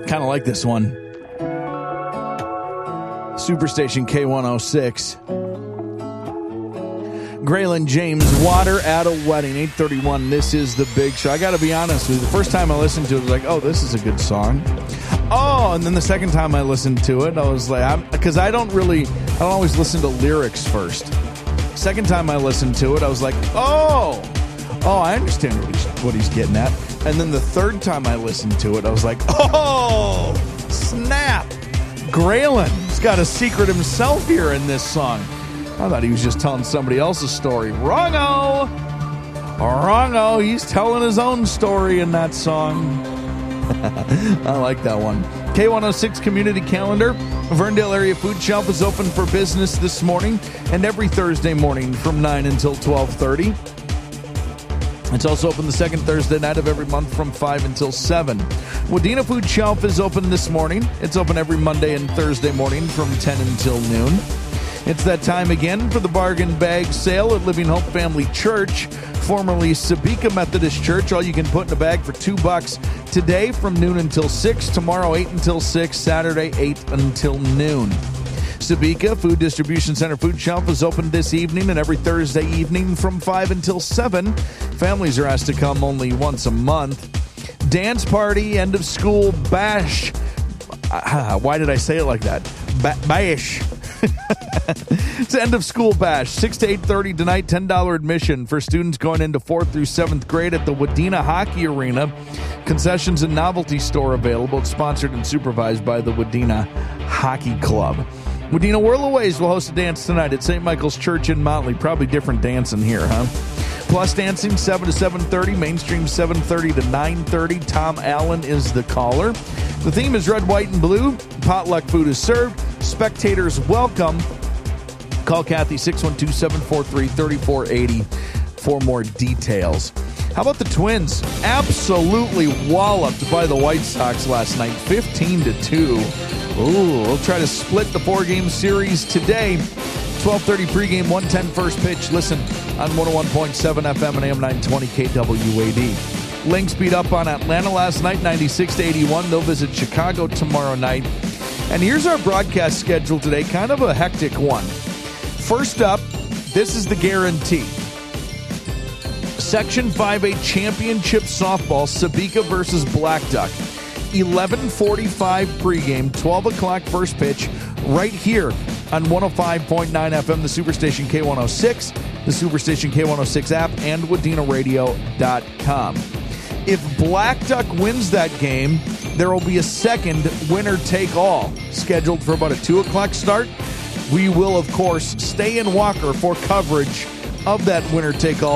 Kind of like this one. Superstation K106. Graylin James, Water at a Wedding, 8:31. This is the big show. I got to be honest with you. The first time I listened to it, I was like, oh, this is a good song. Oh, and then the second time I listened to it, I was like, because I don't always listen to lyrics first. Second time I listened to it, I was like, oh, I understand what he's getting at. And then the third time I listened to it, I was like, oh, snap. Graylin's got a secret himself here in this song. I thought he was just telling somebody else's story. Wrong-o! Wrong-o! He's telling his own story in that song. I like that one. K106 Community Calendar. Ferndale Area Food Shelf is open for business this morning and every Thursday morning from 9 until 12:30. It's also open the second Thursday night of every month from 5 until 7. Wadena Food Shelf is open this morning. It's open every Monday and Thursday morning from 10 until noon. It's that time again for the bargain bag sale at Living Hope Family Church, formerly Sabika Methodist Church. All you can put in a bag for $2 today from noon until 6, tomorrow 8 until 6, Saturday 8 until noon. Sabika Food Distribution Center Food Shelf is open this evening and every Thursday evening from 5 until 7. Families are asked to come only once a month. Dance party, end of school bash. Why did I say it like that? Bash. It's end of school bash, 6 to 8:30 tonight, $10 admission for students going into 4th through 7th grade at the Wadena Hockey Arena. Concessions and novelty store available. It's sponsored and supervised by the Wadena Hockey Club. Wadena Whirlaways will host a dance tonight at St. Michael's Church in Motley. Probably different dancing here, huh? Plus dancing 7 to 7:30, mainstream 7:30 to 9:30. Tom Allen is the caller. The theme is red, white, and blue. Potluck food is served. Spectators welcome. Call Kathy 612-743-3480 for more details. How about the Twins? Absolutely walloped by the White Sox last night, 15-2. Ooh, we'll try to split the 4-game series today. 12:30 pregame, 1:10 first pitch. Listen on 101.7 FM and AM 920 KWAD. Lynx beat up on Atlanta last night, 96-81. They'll visit Chicago tomorrow night. And here's our broadcast schedule today, kind of a hectic one. First up, this is the guarantee. Section 5A Championship Softball, Sabika versus Blackduck. 11:45 pregame, 12 o'clock first pitch, right here on 105.9 FM, the Superstation K106, the Superstation K106 app, and WadenaRadio.com. If Blackduck wins that game, there will be a second winner-take-all scheduled for about a 2 o'clock start. We will, of course, stay in Walker for coverage of that winner-take-all